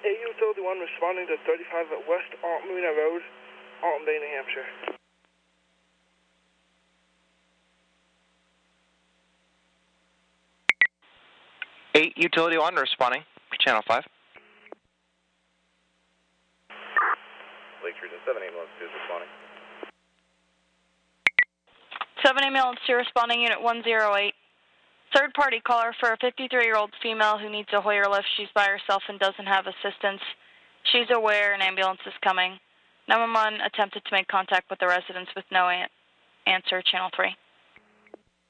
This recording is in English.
A Utility 1 responding to 35 at West Altamina Road, Alton Bay, New Hampshire. Utility 1 responding, Channel 5. Lake Region 7 ambulance 2 is responding. 7 ambulance 2 responding, Unit 108. Third party caller for a 53-year-old female who needs a Hoyer lift. She's by herself and doesn't have assistance. She's aware an ambulance is coming. 911 attempted to make contact with the residents with no answer, Channel 3.